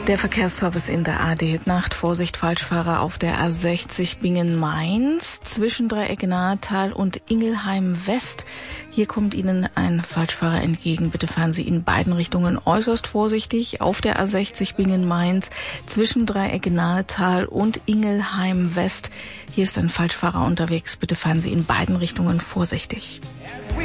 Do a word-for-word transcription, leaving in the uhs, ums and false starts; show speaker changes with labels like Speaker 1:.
Speaker 1: Der Verkehrsservice in der A D Nacht. Vorsicht, Falschfahrer auf der A sechzig Bingen-Mainz zwischen Dreieck Nahetal und Ingelheim West. Hier kommt Ihnen ein Falschfahrer entgegen. Bitte fahren Sie in beiden Richtungen äußerst vorsichtig. Auf der A sechzig Bingen-Mainz zwischen Dreieck Nahetal und Ingelheim West. Hier ist ein Falschfahrer unterwegs. Bitte fahren Sie in beiden Richtungen vorsichtig.